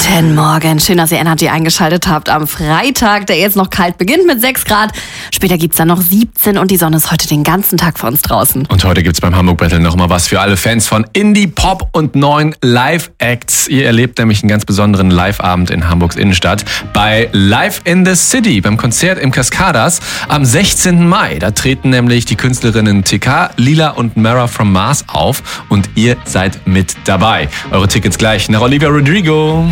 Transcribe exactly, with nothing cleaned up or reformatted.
Guten Morgen, schön, dass ihr Energy eingeschaltet habt am Freitag, der jetzt noch kalt beginnt mit sechs Grad. Später gibt's dann noch siebzehn und die Sonne ist heute den ganzen Tag für uns draußen. Und heute gibt's beim Hamburg Battle noch mal was für alle Fans von Indie, Pop und neuen Live-Acts. Ihr erlebt nämlich einen ganz besonderen Live-Abend in Hamburgs Innenstadt bei Live in the City, beim Konzert im Cascadas am sechzehnten Mai. Da treten nämlich die Künstlerinnen T K, Lila und Mara from Mars auf und ihr seid mit dabei. Eure Tickets gleich nach Olivia Rodrigo.